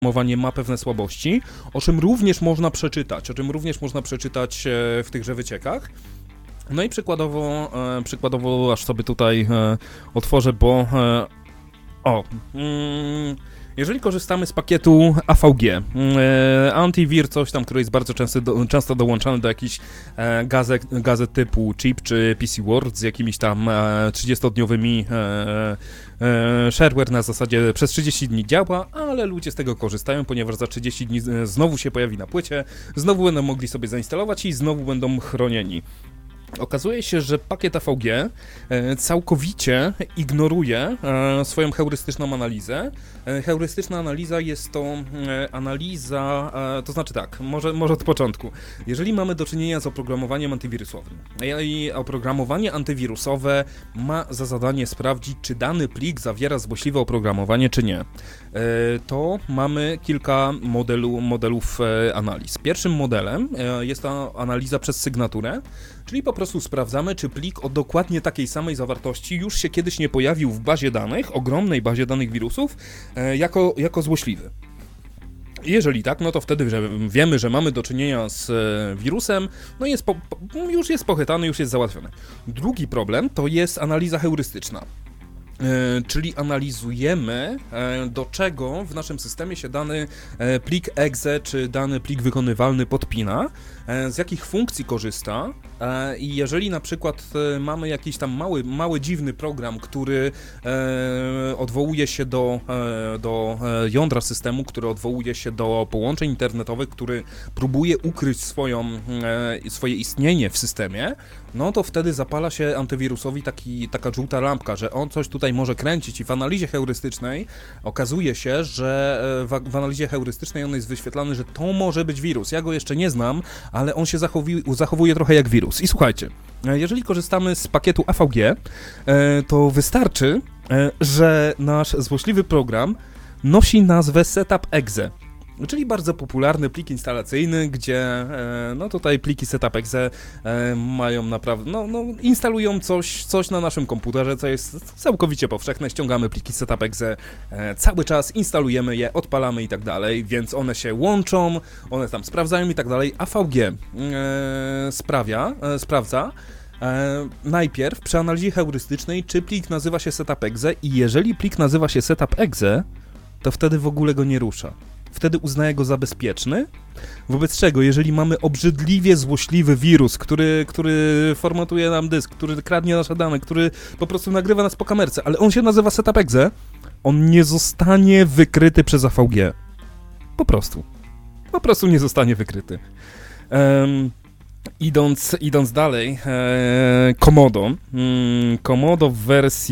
oprogramowanie ma pewne słabości, o czym również można przeczytać, w tychże wyciekach. No i przykładowo aż sobie tutaj otworzę, bo jeżeli korzystamy z pakietu AVG, antiwir, coś tam, który jest bardzo często dołączany do jakichś gazet typu Chip czy PC World z jakimiś tam 30-dniowymi shareware na zasadzie przez 30 dni działa, ale ludzie z tego korzystają, ponieważ za 30 dni znowu się pojawi na płycie, znowu będą mogli sobie zainstalować i znowu będą chronieni. Okazuje się, że pakiet AVG całkowicie ignoruje swoją heurystyczną analizę. Heurystyczna analiza jest to analiza, to znaczy tak, może od początku. Jeżeli mamy do czynienia z oprogramowaniem antywirusowym i oprogramowanie antywirusowe ma za zadanie sprawdzić, czy dany plik zawiera złośliwe oprogramowanie, czy nie, to mamy kilka modelów analiz. Pierwszym modelem jest ta analiza przez sygnaturę, czyli po prostu sprawdzamy, czy plik o dokładnie takiej samej zawartości już się kiedyś nie pojawił w bazie danych, ogromnej bazie danych wirusów, jako złośliwy. Jeżeli tak, no to wtedy wiemy, że mamy do czynienia z wirusem, no już jest pochytany, już jest załatwiony. Drugi problem to jest analiza heurystyczna. Czyli analizujemy, do czego w naszym systemie się dany plik exe czy dany plik wykonywalny podpina, z jakich funkcji korzysta i jeżeli na przykład mamy jakiś tam mały dziwny program, który odwołuje się do jądra systemu, który odwołuje się do połączeń internetowych, który próbuje ukryć swoje istnienie w systemie, no to wtedy zapala się antywirusowi taka żółta lampka, że on coś tutaj może kręcić i w analizie heurystycznej okazuje się, że w analizie heurystycznej on jest wyświetlany, że to może być wirus. Ja go jeszcze nie znam, ale on się zachowuje trochę jak wirus. I słuchajcie, jeżeli korzystamy z pakietu AVG, to wystarczy, że nasz złośliwy program nosi nazwę setup.exe. Czyli bardzo popularny plik instalacyjny, gdzie no tutaj pliki setup.exe mają naprawdę, instalują coś na naszym komputerze, co jest całkowicie powszechne, ściągamy pliki setup.exe cały czas, instalujemy je, odpalamy i tak dalej, więc one się łączą, one tam sprawdzają i tak dalej. AVG sprawdza najpierw przy analizie heurystycznej, czy plik nazywa się setup.exe i jeżeli plik nazywa się setup.exe, to wtedy w ogóle go nie rusza. Wtedy uznaje go za bezpieczny, wobec czego, jeżeli mamy obrzydliwie złośliwy wirus, który formatuje nam dysk, który kradnie nasze dane, który po prostu nagrywa nas po kamerce, ale on się nazywa setup.exe, on nie zostanie wykryty przez AVG. Po prostu nie zostanie wykryty. Idąc dalej, Komodo w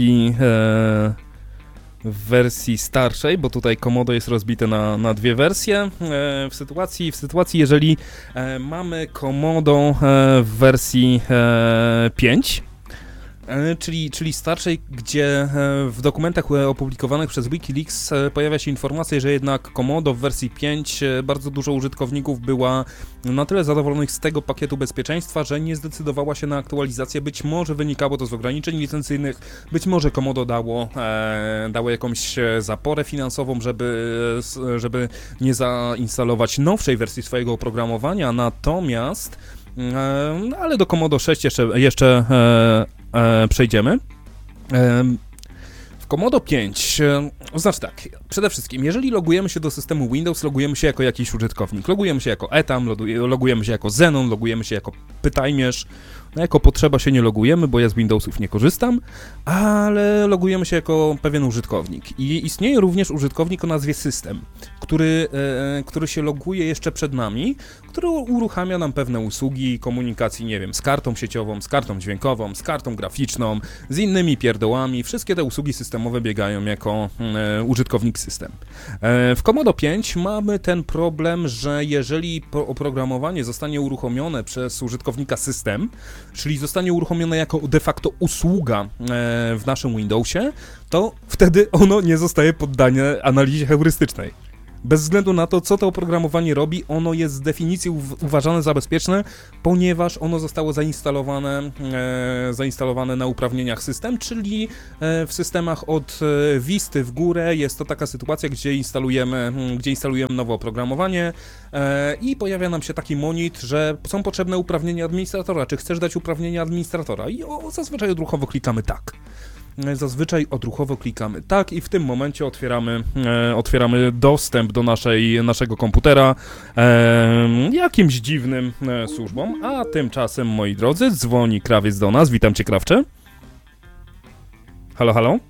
wersji starszej, bo tutaj Komodo jest rozbite na dwie wersje. W sytuacji, jeżeli mamy Komodo w wersji 5, czyli starszej, gdzie w dokumentach opublikowanych przez Wikileaks pojawia się informacja, że jednak Komodo w wersji 5 bardzo dużo użytkowników była na tyle zadowolonych z tego pakietu bezpieczeństwa, że nie zdecydowała się na aktualizację. Być może wynikało to z ograniczeń licencyjnych, być może Komodo dało jakąś zaporę finansową, żeby nie zainstalować nowszej wersji swojego oprogramowania, natomiast ale do Komodo 6 jeszcze przejdziemy. W Komodo 5, znaczy tak, przede wszystkim, jeżeli logujemy się do systemu Windows, logujemy się jako jakiś użytkownik, logujemy się jako Etam, logujemy się jako Xenon, logujemy się jako Pytajmierz, jako potrzeba się nie logujemy, bo ja z Windowsów nie korzystam, ale logujemy się jako pewien użytkownik. I istnieje również użytkownik o nazwie System, który się loguje jeszcze przed nami, który uruchamia nam pewne usługi komunikacji, nie wiem, z kartą sieciową, z kartą dźwiękową, z kartą graficzną, z innymi pierdołami. Wszystkie te usługi systemowe biegają jako użytkownik System. W Komodo 5 mamy ten problem, że jeżeli oprogramowanie zostanie uruchomione przez użytkownika System, czyli zostanie uruchomione jako de facto usługa w naszym Windowsie, to wtedy ono nie zostaje poddane analizie heurystycznej. Bez względu na to, co to oprogramowanie robi, ono jest z definicji uważane za bezpieczne, ponieważ ono zostało zainstalowane na uprawnieniach system, czyli w systemach od Visty w górę jest to taka sytuacja, gdzie instalujemy nowe oprogramowanie i pojawia nam się taki monit, że są potrzebne uprawnienia administratora. Czy chcesz dać uprawnienia administratora? I zazwyczaj odruchowo klikamy tak. I w tym momencie otwieramy dostęp do naszego komputera jakimś dziwnym służbom, a tymczasem, moi drodzy, dzwoni krawiec do nas. Witam cię, krawcze. Halo, halo?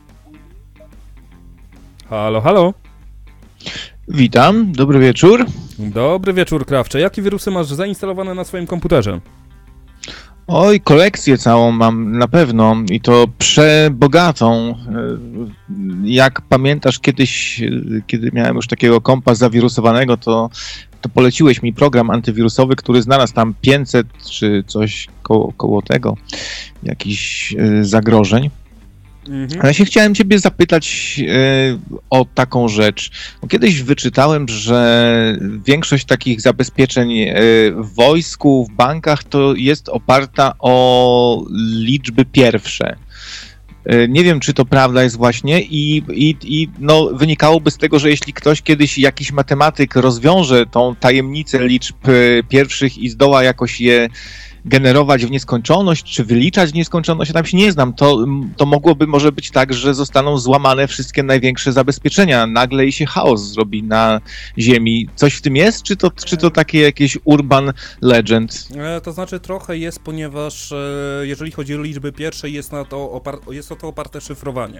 Halo, halo? Witam, dobry wieczór. Dobry wieczór, krawcze. Jakie wirusy masz zainstalowane na swoim komputerze? Oj, kolekcję całą mam na pewno i to przebogatą. Jak pamiętasz kiedyś, kiedy miałem już takiego kompa zawirusowanego, to poleciłeś mi program antywirusowy, który znalazł tam 500 czy coś koło tego, jakichś zagrożeń. Ale się chciałem ciebie zapytać o taką rzecz. Bo kiedyś wyczytałem, że większość takich zabezpieczeń w wojsku, w bankach to jest oparta o liczby pierwsze. Nie wiem, czy to prawda jest właśnie i no, wynikałoby z tego, że jeśli ktoś kiedyś, jakiś matematyk rozwiąże tą tajemnicę liczb pierwszych i zdoła jakoś je generować w nieskończoność, czy wyliczać w nieskończoność, ja tam się nie znam, to mogłoby może być tak, że zostaną złamane wszystkie największe zabezpieczenia nagle i się chaos zrobi na Ziemi. Coś w tym jest, czy to takie jakieś urban legend? To znaczy trochę jest, ponieważ jeżeli chodzi o liczby pierwsze, jest to oparte szyfrowanie.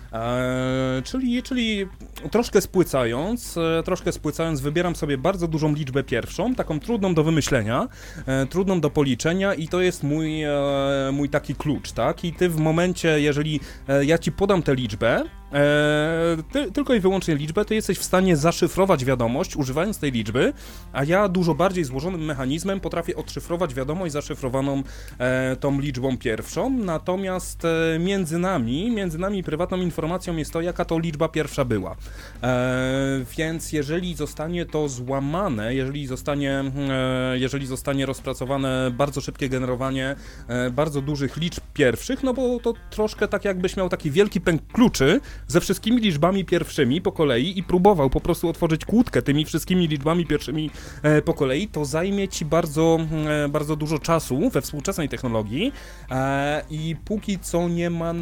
Czyli troszkę spłycając, wybieram sobie bardzo dużą liczbę pierwszą, taką trudną do wymyślenia, trudną do policzenia i to jest mój taki klucz, tak? I ty w momencie, jeżeli ja ci podam tę liczbę, tylko i wyłącznie liczbę, to jesteś w stanie zaszyfrować wiadomość używając tej liczby, a ja dużo bardziej złożonym mechanizmem potrafię odszyfrować wiadomość zaszyfrowaną tą liczbą pierwszą, natomiast między nami prywatną informacją jest to, jaka to liczba pierwsza była. Więc jeżeli zostanie to złamane, jeżeli zostanie rozpracowane bardzo szybkie generowanie bardzo dużych liczb pierwszych, no bo to troszkę tak jakbyś miał taki wielki pęk kluczy ze wszystkimi liczbami pierwszymi po kolei i próbował po prostu otworzyć kłódkę tymi wszystkimi liczbami pierwszymi po kolei, to zajmie ci bardzo, bardzo dużo czasu we współczesnej technologii i póki co nie ma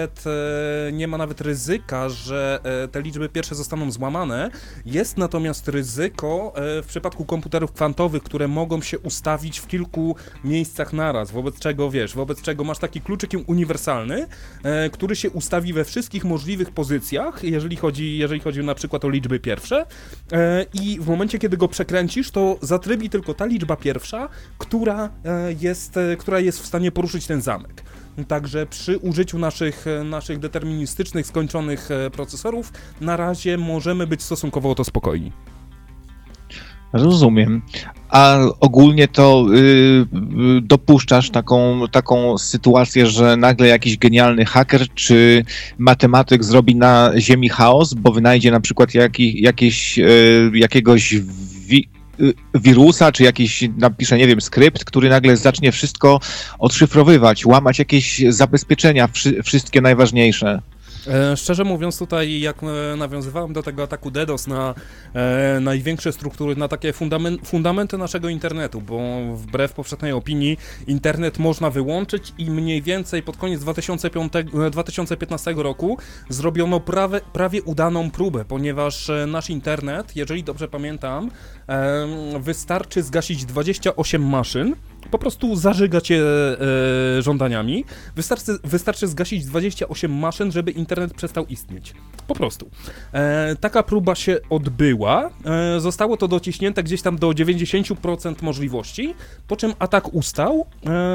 nawet ryzyka, że te liczby pierwsze zostaną złamane. Jest natomiast ryzyko w przypadku komputerów kwantowych, które mogą się ustawić w kilku miejscach naraz, wobec czego masz taki kluczyk uniwersalny, który się ustawi we wszystkich możliwych pozycjach, jeżeli chodzi na przykład o liczby pierwsze i w momencie, kiedy go przekręcisz, to zatrybi tylko ta liczba pierwsza, która jest w stanie poruszyć ten zamek. Także przy użyciu naszych deterministycznych, skończonych procesorów na razie możemy być stosunkowo o to spokojni. Rozumiem. A ogólnie to dopuszczasz taką sytuację, że nagle jakiś genialny haker czy matematyk zrobi na Ziemi chaos, bo wynajdzie na przykład jakiegoś wirusa, czy napisze, nie wiem, skrypt, który nagle zacznie wszystko odszyfrowywać, łamać jakieś zabezpieczenia, wszystkie najważniejsze. Szczerze mówiąc, tutaj jak nawiązywałem do tego ataku DDoS na największe struktury, na takie fundamenty naszego internetu, bo wbrew powszechnej opinii internet można wyłączyć i mniej więcej pod koniec 2015 roku zrobiono prawie udaną próbę, ponieważ nasz internet, jeżeli dobrze pamiętam, wystarczy zgasić 28 maszyn, po prostu zażygać je żądaniami. Wystarczy zgasić 28 maszyn, żeby internet przestał istnieć. Po prostu. Taka próba się odbyła. Zostało to dociśnięte gdzieś tam do 90% możliwości, po czym atak ustał.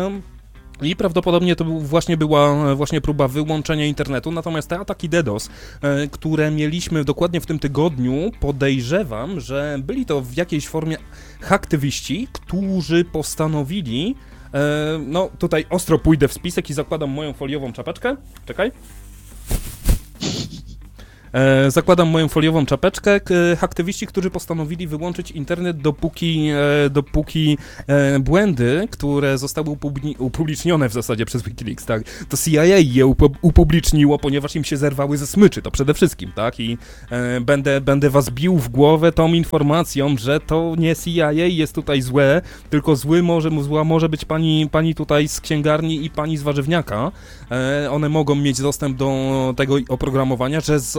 I prawdopodobnie to była próba wyłączenia internetu, natomiast te ataki DDoS, które mieliśmy dokładnie w tym tygodniu, podejrzewam, że byli to w jakiejś formie haktywiści, którzy postanowili, no tutaj ostro pójdę w spisek i zakładam moją foliową czapeczkę, czekaj. Zakładam moją foliową czapeczkę. Aktywiści, którzy postanowili wyłączyć internet, dopóki błędy, które zostały upublicznione w zasadzie przez Wikileaks, tak, to CIA je upubliczniło, ponieważ im się zerwały ze smyczy, to przede wszystkim, tak, i będę was bił w głowę tą informacją, że to nie CIA jest tutaj złe, tylko zła może być pani tutaj z księgarni i pani z warzywniaka. One mogą mieć dostęp do tego oprogramowania,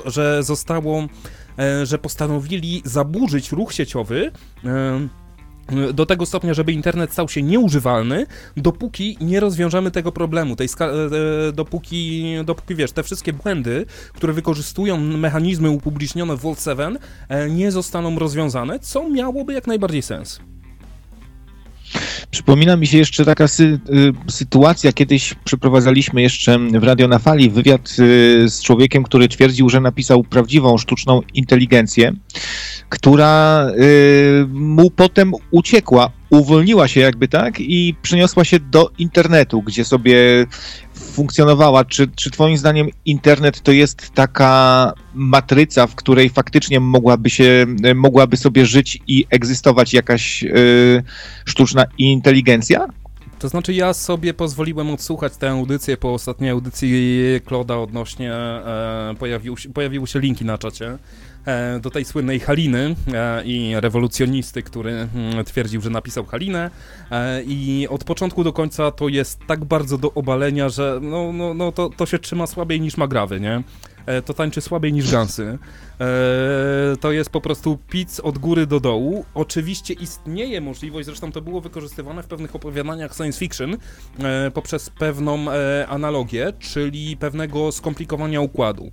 że postanowili zaburzyć ruch sieciowy do tego stopnia, żeby internet stał się nieużywalny, dopóki nie rozwiążemy tego problemu, dopóki wiesz, te wszystkie błędy, które wykorzystują mechanizmy upublicznione w Vault 7, nie zostaną rozwiązane, co miałoby jak najbardziej sens. Przypomina mi się jeszcze taka sytuacja, kiedyś przeprowadzaliśmy jeszcze w Radio na Fali wywiad z człowiekiem, który twierdził, że napisał prawdziwą sztuczną inteligencję, która mu potem uciekła, uwolniła się jakby tak i przeniosła się do internetu, gdzie sobie funkcjonowała. Czy twoim zdaniem internet to jest taka matryca, w której faktycznie mogłaby sobie żyć i egzystować jakaś sztuczna inteligencja? To znaczy ja sobie pozwoliłem odsłuchać tę audycję po ostatniej audycji Kloda odnośnie, pojawiły się linki na czacie do tej słynnej Haliny i rewolucjonisty, który twierdził, że napisał Halinę i od początku do końca to jest tak bardzo do obalenia, że to się trzyma słabiej niż Magrawy, nie? To tańczy słabiej niż Gansy. To jest po prostu pic od góry do dołu. Oczywiście istnieje możliwość, zresztą to było wykorzystywane w pewnych opowiadaniach science fiction poprzez pewną analogię, czyli pewnego skomplikowania układu.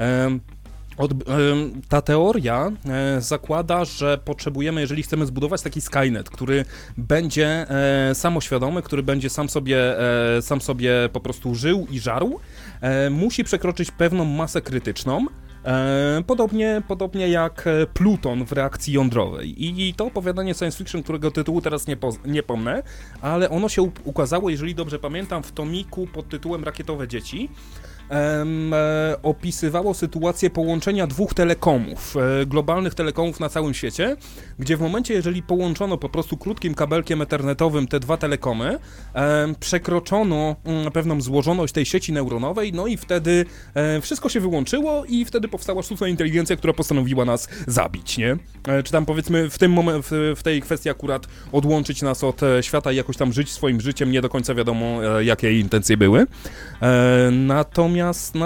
Ta teoria zakłada, że potrzebujemy, jeżeli chcemy zbudować taki Skynet, który będzie samoświadomy, który będzie sam sobie po prostu żył i żarł, musi przekroczyć pewną masę krytyczną, podobnie jak Pluton w reakcji jądrowej. I to opowiadanie science fiction, którego tytułu teraz nie pomnę, ale ono się ukazało, jeżeli dobrze pamiętam, w tomiku pod tytułem Rakietowe dzieci. Opisywało sytuację połączenia dwóch telekomów, globalnych telekomów na całym świecie, gdzie w momencie, jeżeli połączono po prostu krótkim kabelkiem ethernetowym te dwa telekomy, przekroczono pewną złożoność tej sieci neuronowej, no i wtedy wszystko się wyłączyło i wtedy powstała sztuczna inteligencja, która postanowiła nas zabić, nie? Czy tam powiedzmy w tej kwestii akurat odłączyć nas od świata i jakoś tam żyć swoim życiem, nie do końca wiadomo, jakie jej intencje były. Natomiast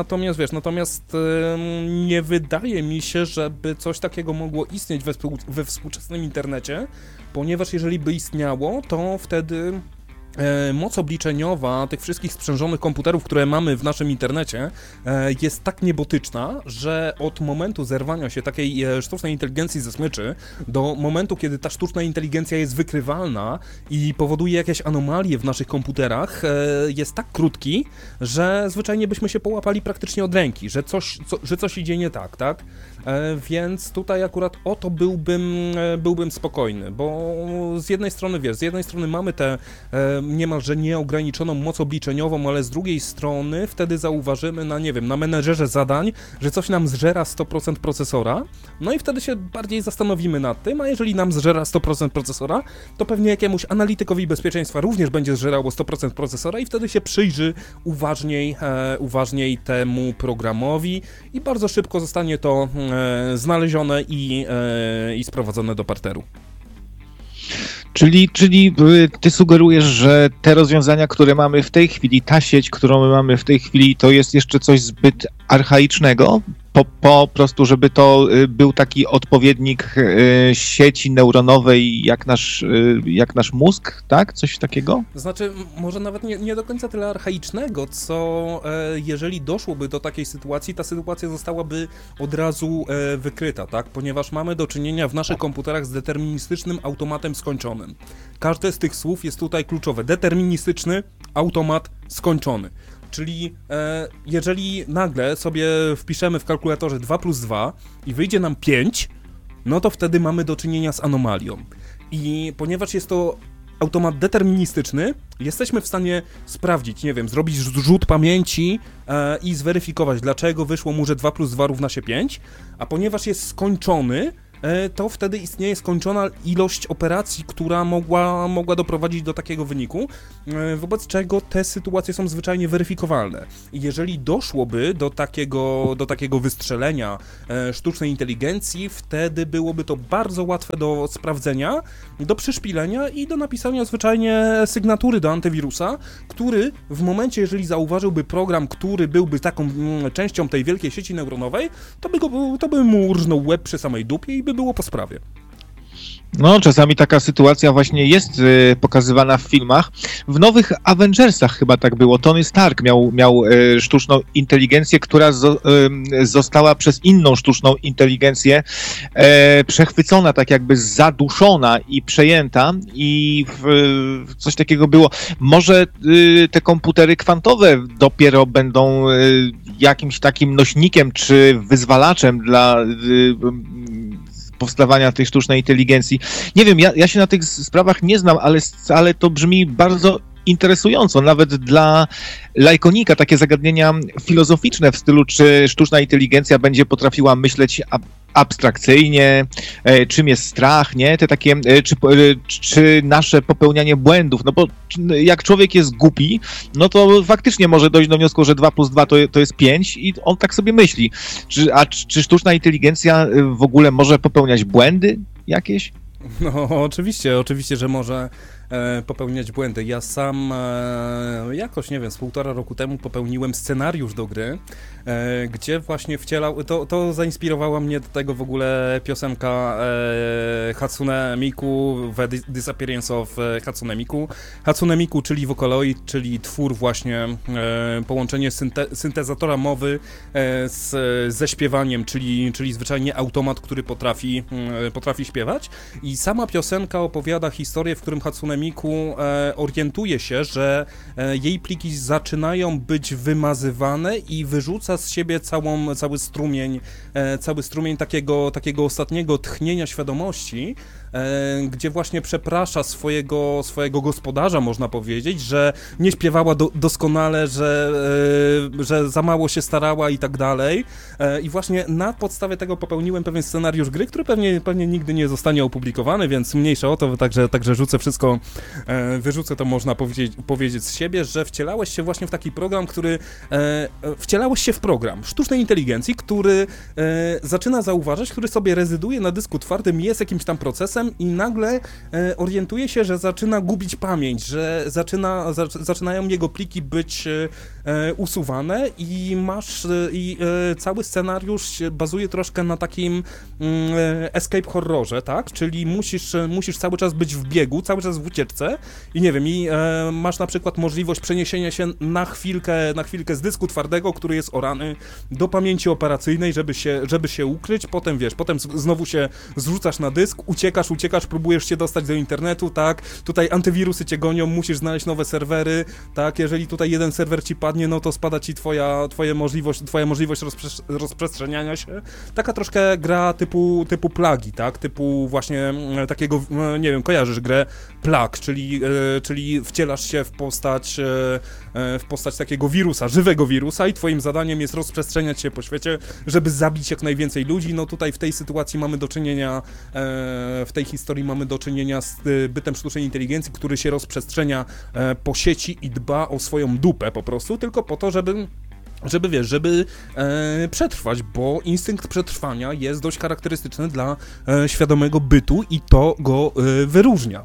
nie wydaje mi się, żeby coś takiego mogło istnieć we współczesnym internecie, ponieważ jeżeli by istniało, to wtedy moc obliczeniowa tych wszystkich sprzężonych komputerów, które mamy w naszym internecie, jest tak niebotyczna, że od momentu zerwania się takiej sztucznej inteligencji ze smyczy do momentu, kiedy ta sztuczna inteligencja jest wykrywalna i powoduje jakieś anomalie w naszych komputerach, jest tak krótki, że zwyczajnie byśmy się połapali praktycznie od ręki, że coś idzie nie tak, tak? Więc tutaj akurat o to byłbym spokojny, bo z jednej strony mamy tę niemalże nieograniczoną moc obliczeniową, ale z drugiej strony wtedy zauważymy na menedżerze zadań, że coś nam zżera 100% procesora, no i wtedy się bardziej zastanowimy nad tym, a jeżeli nam zżera 100% procesora, to pewnie jakiemuś analitykowi bezpieczeństwa również będzie zżerało 100% procesora i wtedy się przyjrzy uważniej temu programowi i bardzo szybko zostanie to znalezione i sprowadzone do parteru. Czyli ty sugerujesz, że te rozwiązania, które mamy w tej chwili, ta sieć, którą my mamy w tej chwili, to jest jeszcze coś zbyt archaicznego? Po prostu, żeby to był taki odpowiednik sieci neuronowej jak nasz mózg, tak? Coś takiego? Znaczy, może nawet nie do końca tyle archaicznego, co jeżeli doszłoby do takiej sytuacji, ta sytuacja zostałaby od razu wykryta, tak? Ponieważ mamy do czynienia w naszych komputerach z deterministycznym automatem skończonym. Każde z tych słów jest tutaj kluczowe. Deterministyczny automat skończony. Czyli jeżeli nagle sobie wpiszemy w kalkulatorze 2 + 2 i wyjdzie nam 5, no to wtedy mamy do czynienia z anomalią. I ponieważ jest to automat deterministyczny, jesteśmy w stanie sprawdzić, nie wiem, zrobić rzut pamięci i zweryfikować, dlaczego wyszło mu, że 2 + 2 równa się 5, a ponieważ jest skończony, to wtedy istnieje skończona ilość operacji, która mogła doprowadzić do takiego wyniku, wobec czego te sytuacje są zwyczajnie weryfikowalne. I jeżeli doszłoby do takiego wystrzelenia sztucznej inteligencji, wtedy byłoby to bardzo łatwe do sprawdzenia, do przyszpilenia i do napisania zwyczajnie sygnatury do antywirusa, który w momencie, jeżeli zauważyłby program, który byłby taką częścią tej wielkiej sieci neuronowej, to by mu urżnął łeb przy samej dupie i by było po sprawie. No, czasami taka sytuacja właśnie jest pokazywana w filmach. W nowych Avengersach chyba tak było. Tony Stark miał sztuczną inteligencję, która została przez inną sztuczną inteligencję przechwycona, tak jakby zaduszona i przejęta i coś takiego było. Może te komputery kwantowe dopiero będą jakimś takim nośnikiem czy wyzwalaczem dla powstawania tej sztucznej inteligencji. Nie wiem, ja się na tych sprawach nie znam, ale to brzmi bardzo interesująco, nawet dla laikonika, takie zagadnienia filozoficzne w stylu, czy sztuczna inteligencja będzie potrafiła myśleć abstrakcyjnie, czym jest strach, nie? Te takie, czy nasze popełnianie błędów, no bo jak człowiek jest głupi, no to faktycznie może dojść do wniosku, że 2 + 2 to jest 5 i on tak sobie myśli. Czy sztuczna inteligencja w ogóle może popełniać błędy jakieś? No, oczywiście, że może popełniać błędy. Ja sam jakoś, nie wiem, z 1,5 roku temu popełniłem scenariusz do gry, gdzie właśnie wcielał, to zainspirowała mnie do tego w ogóle piosenka Hatsune Miku, The Disappearance of Hatsune Miku. Hatsune Miku, czyli Vocaloid, czyli twór właśnie, połączenie syntezatora mowy ze śpiewaniem, czyli zwyczajnie automat, który potrafi śpiewać. I sama piosenka opowiada historię, w którym Hatsune Miku orientuje się, że jej pliki zaczynają być wymazywane i wyrzuca z siebie cały strumień takiego ostatniego tchnienia świadomości, gdzie właśnie przeprasza swojego gospodarza, można powiedzieć, że nie śpiewała doskonale, że za mało się starała i tak dalej. I właśnie na podstawie tego popełniłem pewien scenariusz gry, który pewnie nigdy nie zostanie opublikowany, więc mniejsza o to, także rzucę wszystko, wyrzucę to, można powiedzieć z siebie, że wcielałeś się właśnie w taki program, wcielałeś się w program sztucznej inteligencji, który zaczyna zauważać, który sobie rezyduje na dysku twardym, jest jakimś tam procesem i nagle orientuje się, że zaczyna gubić pamięć, że zaczynają jego pliki być usuwane i cały scenariusz bazuje troszkę na takim escape horrorze, tak? Czyli musisz cały czas być w biegu, cały czas w ucieczce i nie wiem, masz na przykład możliwość przeniesienia się na chwilkę z dysku twardego, który jest orany, do pamięci operacyjnej, żeby się ukryć, potem znowu się zrzucasz na dysk, uciekasz, próbujesz się dostać do internetu, tak? Tutaj antywirusy cię gonią, musisz znaleźć nowe serwery, tak? Jeżeli tutaj jeden serwer ci padnie, no to spada ci twoja możliwość rozprzestrzeniania się. Taka troszkę gra typu plagi, tak? Typu właśnie takiego, nie wiem, kojarzysz grę Plague, czyli wcielasz się w postać takiego wirusa, żywego wirusa i twoim zadaniem jest rozprzestrzeniać się po świecie, żeby zabić jak najwięcej ludzi. No tutaj w tej sytuacji mamy do czynienia, w tej historii mamy do czynienia z bytem sztucznej inteligencji, który się rozprzestrzenia po sieci i dba o swoją dupę po prostu, tylko po to, żeby przetrwać, bo instynkt przetrwania jest dość charakterystyczny dla świadomego bytu i to go wyróżnia.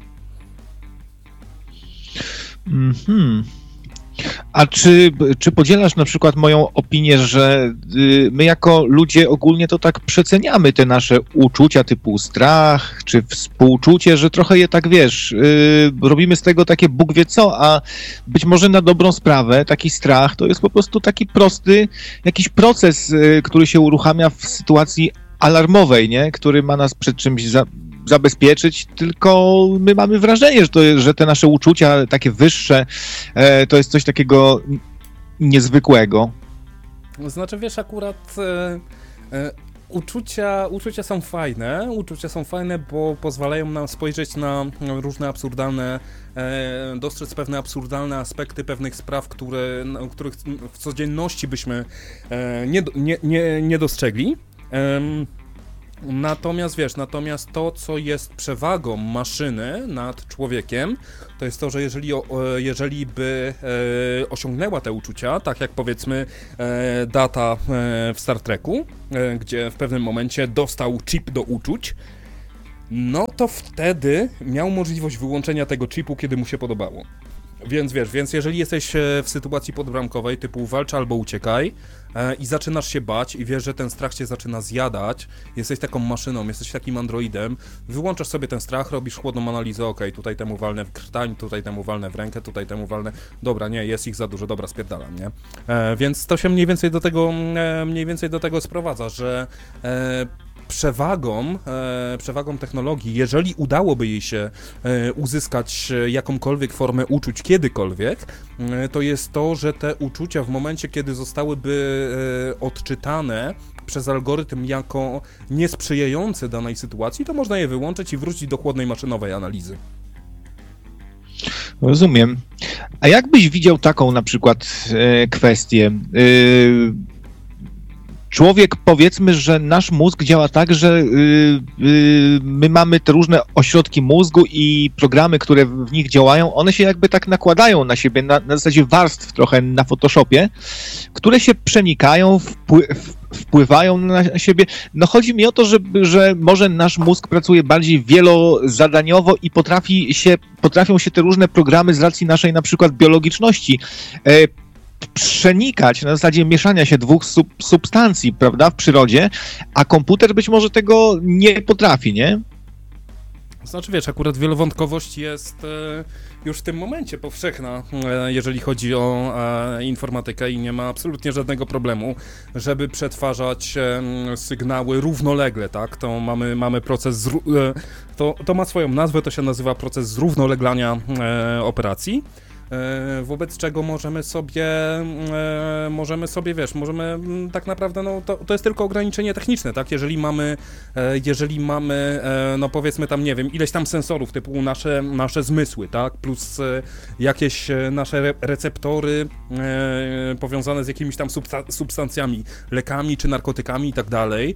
A czy podzielasz na przykład moją opinię, że my jako ludzie ogólnie to tak przeceniamy te nasze uczucia typu strach czy współczucie, że trochę je tak, wiesz, robimy z tego takie Bóg wie co, a być może na dobrą sprawę taki strach to jest po prostu taki prosty jakiś proces, który się uruchamia w sytuacji alarmowej, nie? Który ma nas przed czymś zabezpieczyć, tylko my mamy wrażenie, że te nasze uczucia takie wyższe to jest coś takiego niezwykłego. Znaczy, wiesz, akurat Uczucia są fajne, bo pozwalają nam spojrzeć na różne absurdalne, dostrzec pewne absurdalne aspekty pewnych spraw, których w codzienności byśmy nie dostrzegli. Natomiast to, co jest przewagą maszyny nad człowiekiem, to jest to, że jeżeli by osiągnęła te uczucia, tak jak powiedzmy Data w Star Treku, gdzie w pewnym momencie dostał chip do uczuć, no to wtedy miał możliwość wyłączenia tego chipu, kiedy mu się podobało. Więc jeżeli jesteś w sytuacji podbramkowej typu walcz albo uciekaj i zaczynasz się bać i wiesz, że ten strach cię zaczyna zjadać, jesteś taką maszyną, jesteś takim androidem, wyłączasz sobie ten strach, robisz chłodną analizę, okej, tutaj temu walnę w krtań, tutaj temu walnę w rękę, tutaj temu walnę, dobra, nie, jest ich za dużo, dobra, spierdalam, nie? Więc to się mniej więcej do tego sprowadza, że przewagą technologii, jeżeli udałoby jej się uzyskać jakąkolwiek formę uczuć kiedykolwiek, to jest to, że te uczucia w momencie, kiedy zostałyby odczytane przez algorytm jako niesprzyjające danej sytuacji, to można je wyłączyć i wrócić do chłodnej maszynowej analizy. Rozumiem. A jak byś widział taką na przykład kwestię? Człowiek, powiedzmy, że nasz mózg działa tak, że my mamy te różne ośrodki mózgu i programy, które w nich działają, one się jakby tak nakładają na siebie, na zasadzie warstw trochę na Photoshopie, które się przenikają, wpływają na siebie. No chodzi mi o to, że może nasz mózg pracuje bardziej wielozadaniowo i potrafią się te różne programy z racji naszej na przykład biologiczności przenikać na zasadzie mieszania się dwóch substancji, prawda, w przyrodzie, a komputer być może tego nie potrafi, nie? Znaczy, wiesz, akurat wielowątkowość jest już w tym momencie powszechna, jeżeli chodzi o informatykę i nie ma absolutnie żadnego problemu, żeby przetwarzać sygnały równolegle, tak? To mamy proces, to ma swoją nazwę, to się nazywa proces zrównoleglania operacji. Wobec czego możemy tak naprawdę, no to jest tylko ograniczenie techniczne, tak? Jeżeli mamy, no powiedzmy tam, nie wiem, ileś tam sensorów typu nasze zmysły, tak? Plus jakieś nasze receptory powiązane z jakimiś tam substancjami, lekami czy narkotykami i tak dalej.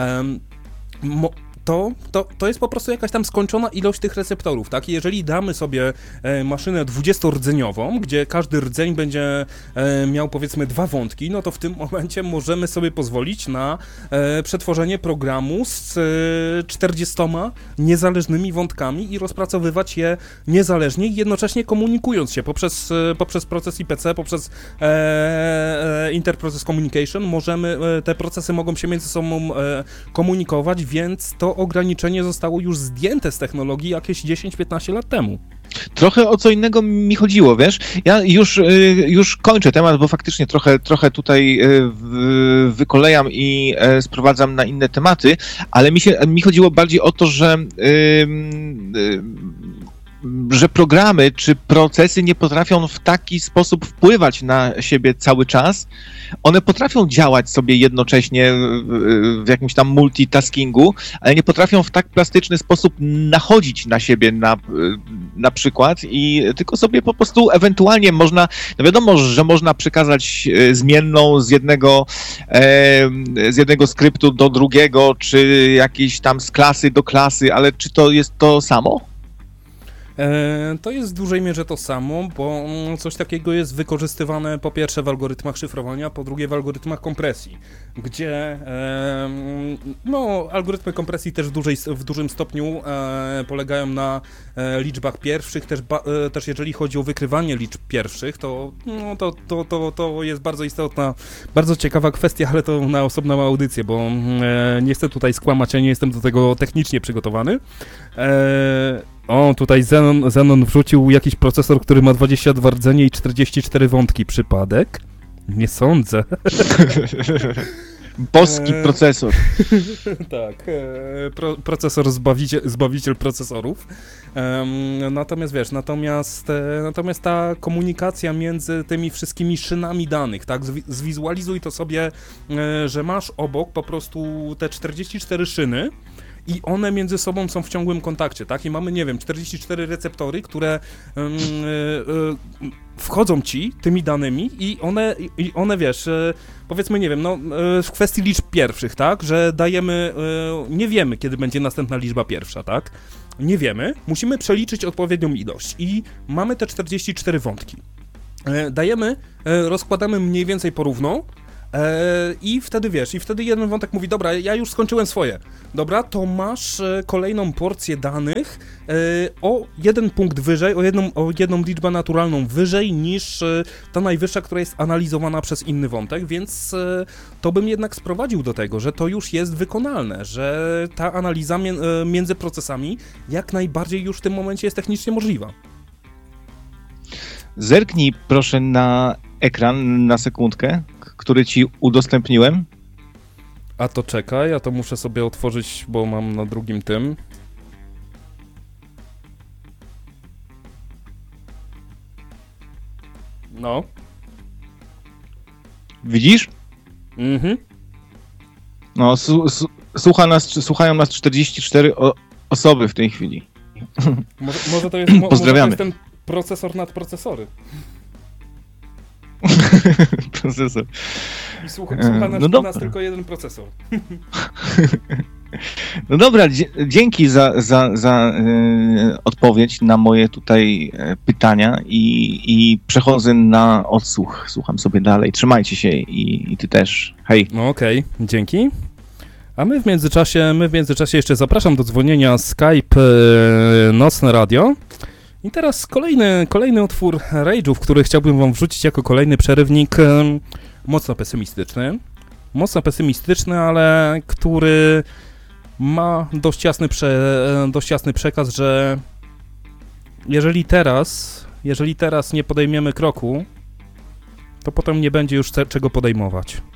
To jest po prostu jakaś tam skończona ilość tych receptorów, tak? Jeżeli damy sobie maszynę 20-rdzeniową, gdzie każdy rdzeń będzie miał powiedzmy 2 wątki, no to w tym momencie możemy sobie pozwolić na przetworzenie programu z 40 niezależnymi wątkami i rozpracowywać je niezależnie i jednocześnie komunikując się poprzez proces IPC, poprzez Interprocess Communication, te procesy mogą się między sobą komunikować, więc to ograniczenie zostało już zdjęte z technologii jakieś 10-15 lat temu. Trochę o co innego mi chodziło, wiesz? Ja już kończę temat, bo faktycznie trochę tutaj wykolejam i sprowadzam na inne tematy, ale mi chodziło bardziej o to, że programy czy procesy nie potrafią w taki sposób wpływać na siebie cały czas. One potrafią działać sobie jednocześnie w jakimś tam multitaskingu, ale nie potrafią w tak plastyczny sposób nachodzić na siebie na przykład i tylko sobie po prostu ewentualnie można, no wiadomo, że można przekazać zmienną z jednego skryptu do drugiego, czy jakiejś tam z klasy do klasy, ale czy to jest to samo? To jest w dużej mierze to samo, bo coś takiego jest wykorzystywane po pierwsze w algorytmach szyfrowania, po drugie w algorytmach kompresji, gdzie algorytmy kompresji też w dużym stopniu polegają na liczbach pierwszych, też jeżeli chodzi o wykrywanie liczb pierwszych, to jest bardzo istotna, bardzo ciekawa kwestia, ale to na osobną audycję, bo nie chcę tutaj skłamać, ja nie jestem do tego technicznie przygotowany. O, tutaj Zenon wrzucił jakiś procesor, który ma 22 rdzenie i 44 wątki. Przypadek? Nie sądzę. Boski procesor. Tak, procesor zbawiciel procesorów. Natomiast wiesz, natomiast ta komunikacja między tymi wszystkimi szynami danych, tak, zwizualizuj to sobie, że masz obok po prostu te 44 szyny i one między sobą są w ciągłym kontakcie, tak, i mamy, nie wiem, 44 receptory, które wchodzą ci tymi danymi i one wiesz, powiedzmy, nie wiem, no w kwestii liczb pierwszych, tak, że dajemy, nie wiemy, kiedy będzie następna liczba pierwsza, tak, nie wiemy, musimy przeliczyć odpowiednią ilość i mamy te 44 wątki. Dajemy, rozkładamy mniej więcej porówno, i wtedy wiesz, i wtedy jeden wątek mówi, dobra, ja już skończyłem swoje, dobra, to masz kolejną porcję danych o jeden punkt wyżej, o jedną liczbę naturalną wyżej niż ta najwyższa, która jest analizowana przez inny wątek, więc to bym jednak sprowadził do tego, że to już jest wykonalne, że ta analiza między procesami jak najbardziej już w tym momencie jest technicznie możliwa. Zerknij proszę na ekran na sekundkę, który ci udostępniłem. A to czekaj, ja to muszę sobie otworzyć, bo mam na drugim tym. No. Widzisz? Mhm. No, słuchają nas 44 osoby w tej chwili. Może to jest, pozdrawiamy. Może to jest ten procesor nad procesory. Procesor. I słucha nas tylko jeden procesor. No dobra, dzięki za odpowiedź na moje tutaj pytania i przechodzę na odsłuch. Słucham sobie dalej. Trzymajcie się i ty też. Hej. No okej, dzięki. A my w międzyczasie jeszcze zapraszam do dzwonienia Skype Nocne Radio. I teraz kolejny utwór Rage'ów, który chciałbym wam wrzucić jako kolejny przerywnik, mocno pesymistyczny, ale który ma dość jasny przekaz, że jeżeli teraz nie podejmiemy kroku, to potem nie będzie już czego podejmować.